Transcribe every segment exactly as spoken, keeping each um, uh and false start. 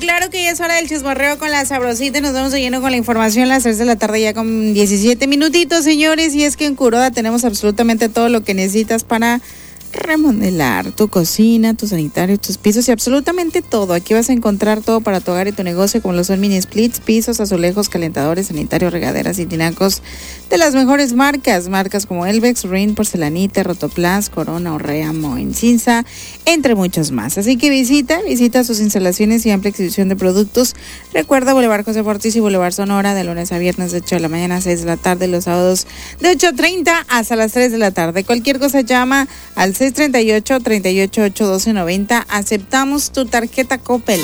claro que ya es hora del chismorreo con la sabrosita. Nos vamos de lleno con la información a las tres de la tarde ya con diecisiete minutitos, señores. Y es que en Kuroda tenemos absolutamente todo lo que necesitas para remodelar tu cocina, tu sanitario, tus pisos y absolutamente todo. Aquí vas a encontrar todo para tu hogar y tu negocio, como lo son mini splits, pisos, azulejos, calentadores, sanitarios, regaderas y tinacos de las mejores marcas, marcas como Elvex, Rin, Porcelanita, Rotoplas, Corona, Orrea, Moen, Cinza, entre muchos más. Así que visita, visita sus instalaciones y amplia exhibición de productos. Recuerda Boulevard José Ortiz y Boulevard Sonora, de lunes a viernes de ocho de la mañana a seis de la tarde, los sábados de ocho treinta hasta las tres de la tarde. Cualquier cosa llama al seis treinta y ocho, treinta y ocho, ocho, doce, noventa. Aceptamos tu tarjeta Coppel.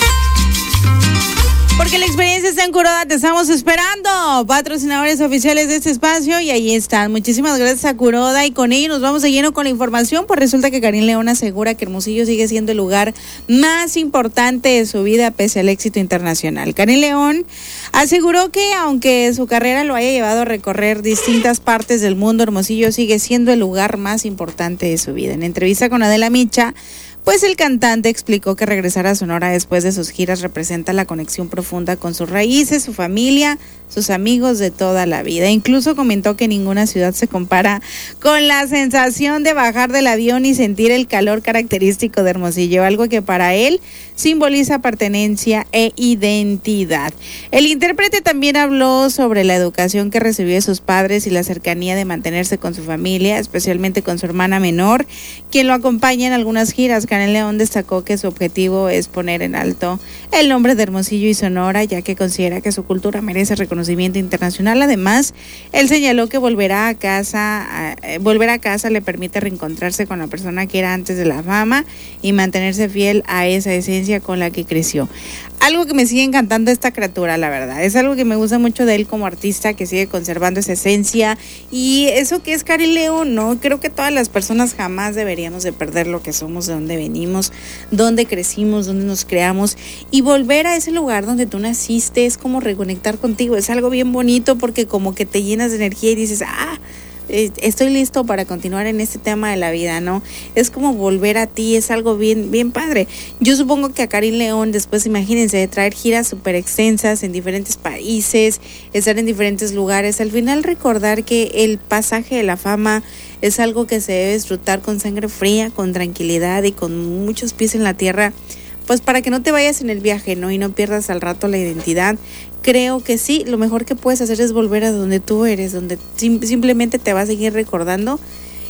Porque la experiencia está en Kuroda, te estamos esperando. Patrocinadores oficiales de este espacio y ahí están. Muchísimas gracias a Kuroda y con ello nos vamos de lleno con la información. Pues resulta que Karim León asegura que Hermosillo sigue siendo el lugar más importante de su vida pese al éxito internacional. Karim León aseguró que aunque su carrera lo haya llevado a recorrer distintas partes del mundo, Hermosillo sigue siendo el lugar más importante de su vida. En entrevista con Adela Micha, pues el cantante explicó que regresar a Sonora después de sus giras representa la conexión profunda con sus raíces, su familia, sus amigos de toda la vida. Incluso comentó que ninguna ciudad se compara con la sensación de bajar del avión y sentir el calor característico de Hermosillo, algo que para él simboliza pertenencia e identidad. El intérprete también habló sobre la educación que recibió de sus padres y la cercanía de mantenerse con su familia, especialmente con su hermana menor, quien lo acompaña en algunas giras. Karim León destacó que su objetivo es poner en alto el nombre de Hermosillo y Sonora, ya que considera que su cultura merece reconocimiento internacional. Además, él señaló que volverá a casa, eh, volver a casa le permite reencontrarse con la persona que era antes de la fama y mantenerse fiel a esa esencia con la que creció. Algo que me sigue encantando esta criatura, la verdad. Es algo que me gusta mucho de él como artista, que sigue conservando esa esencia y eso que es Karim León, ¿no? Creo que todas las personas jamás deberíamos de perder lo que somos, de dónde venimos, dónde crecimos, dónde nos creamos y volver a ese lugar donde tú naciste. Es como reconectar contigo. Es algo bien bonito porque como que te llenas de energía y dices, ah, estoy listo para continuar en este tema de la vida, ¿no? Es como volver a ti, es algo bien, bien padre. Yo supongo que a Karim León después, imagínense, de traer giras súper extensas en diferentes países, estar en diferentes lugares, al final recordar que el pasaje de la fama es algo que se debe disfrutar con sangre fría, con tranquilidad y con muchos pies en la tierra, pues para que no te vayas en el viaje, ¿no? Y no pierdas al rato la identidad. Creo que sí, lo mejor que puedes hacer es volver a donde tú eres, donde sim- simplemente te vas a seguir recordando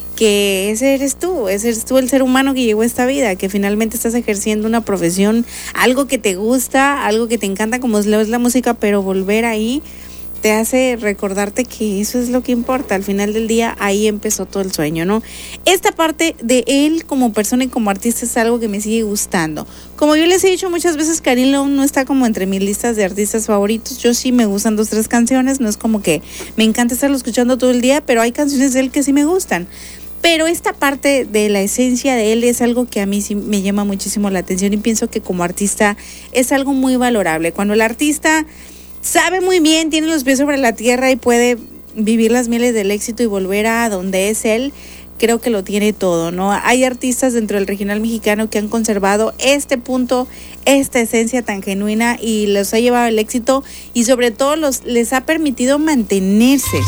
que ese eres tú, ese eres tú el ser humano que llegó a esta vida, que finalmente estás ejerciendo una profesión, algo que te gusta, algo que te encanta como es la música, pero volver ahí te hace recordarte que eso es lo que importa. Al final del día, ahí empezó todo el sueño, ¿no? Esta parte de él como persona y como artista es algo que me sigue gustando. Como yo les he dicho muchas veces, Karim León no está como entre mis listas de artistas favoritos. Yo sí me gustan dos, tres canciones. No es como que me encanta estarlo escuchando todo el día, pero hay canciones de él que sí me gustan. Pero esta parte de la esencia de él es algo que a mí sí me llama muchísimo la atención y pienso que como artista es algo muy valorable. Cuando el artista sabe muy bien, tiene los pies sobre la tierra y puede vivir las mieles del éxito y volver a donde es él, creo que lo tiene todo, ¿no? Hay artistas dentro del regional mexicano que han conservado este punto, esta esencia tan genuina y los ha llevado al éxito y sobre todo los, les ha permitido mantenerse.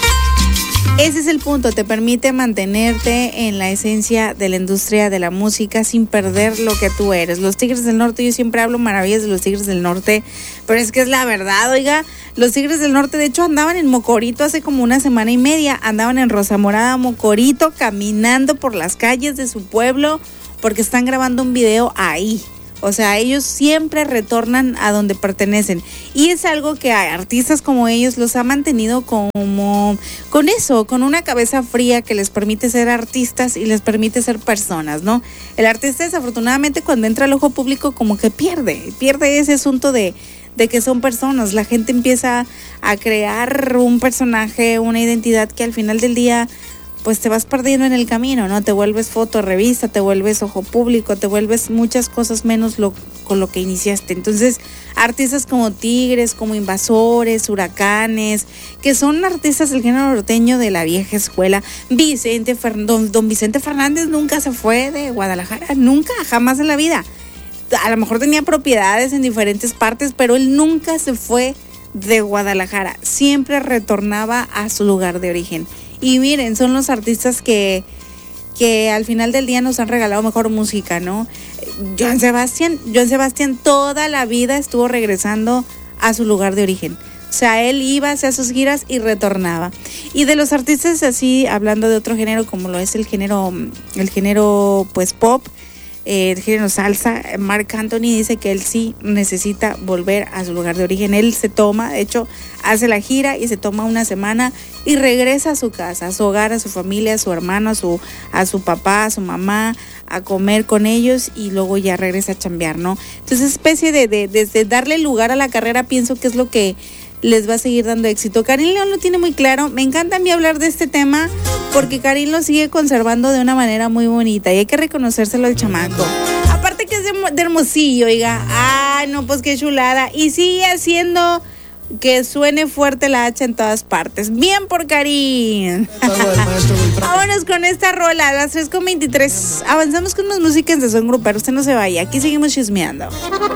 Ese es el punto, te permite mantenerte en la esencia de la industria de la música sin perder lo que tú eres. Los Tigres del Norte, yo siempre hablo maravillas de los Tigres del Norte, pero es que es la verdad, oiga, los Tigres del Norte de hecho andaban en Mocorito hace como una semana y media, andaban en Rosa Morada, Mocorito, caminando por las calles de su pueblo porque están grabando un video ahí. O sea, ellos siempre retornan a donde pertenecen. Y es algo que a artistas como ellos los ha mantenido como con eso, con una cabeza fría que les permite ser artistas y les permite ser personas, ¿no? El artista desafortunadamente cuando entra al ojo público como que pierde, pierde ese asunto de, de que son personas. La gente empieza a crear un personaje, una identidad que al final del día pues te vas perdiendo en el camino, ¿no? Te vuelves foto, revista, te vuelves ojo público, te vuelves muchas cosas menos lo, con lo que iniciaste. Entonces, artistas como Tigres, como Invasores, Huracanes, que son artistas del género norteño de la vieja escuela. Vicente, Fer, don, don Vicente Fernández nunca se fue de Guadalajara, nunca, jamás en la vida. a lo mejor tenía propiedades en diferentes partes, pero él nunca se fue de Guadalajara, siempre retornaba a su lugar de origen. Y miren, son los artistas que, que al final del día nos han regalado mejor música, ¿no? Joan Sebastián, Joan Sebastián toda la vida estuvo regresando a su lugar de origen. O sea, él iba hacia sus giras y retornaba. Y de los artistas así, hablando de otro género como lo es el género, el género pues pop, eh, el género salsa, Marc Anthony dice que él sí necesita volver a su lugar de origen. Él se toma, de hecho, hace la gira y se toma una semana y regresa a su casa, a su hogar, a su familia, a su hermano, a su, a su papá, a su mamá, a comer con ellos y luego ya regresa a chambear, ¿no? Entonces, especie de, de, de, de darle lugar a la carrera, pienso que es lo que les va a seguir dando éxito. Karim León lo tiene muy claro. Me encanta a mí hablar de este tema porque Karim lo sigue conservando de una manera muy bonita y hay que reconocérselo al chamaco. Aparte que es de, de Hermosillo, oiga. Ay, no, pues qué chulada. Y sigue haciendo que suene fuerte la hacha en todas partes. Bien por Karim. Vámonos con esta rola a las tres con veintitrés. Avanzamos con unas músicas de son grupero. Usted no se vaya. Aquí seguimos chismeando.